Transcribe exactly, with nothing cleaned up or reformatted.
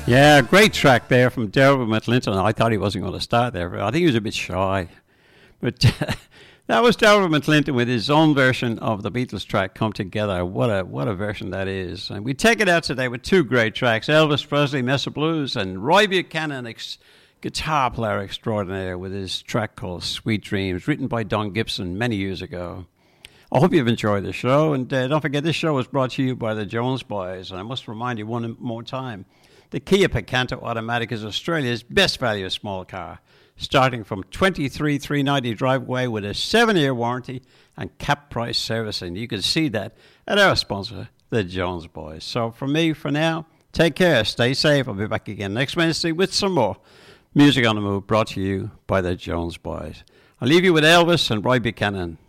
Yeah, great track there from Dermot McClinton. I thought he wasn't going to start there, but I think he was a bit shy. But that was Dermot McClinton with his own version of the Beatles track "Come Together." What a what a version that is! And we take it out today with two great tracks: Elvis Presley, "Mesa Blues," and Roy Buchanan, ex- guitar player extraordinaire, with his track called "Sweet Dreams," written by Don Gibson many years ago. I hope you've enjoyed the show, and uh, don't forget this show was brought to you by the Jones Boys. And I must remind you one more time. The Kia Picanto Automatic is Australia's best value small car, starting from twenty-three thousand three hundred ninety dollars driveway with a seven-year warranty and cap price servicing. You can see that at our sponsor, the Jones Boys. So from me, for now, take care, stay safe. I'll be back again next Wednesday with some more Music on the Move brought to you by the Jones Boys. I'll leave you with Elvis and Roy Buchanan.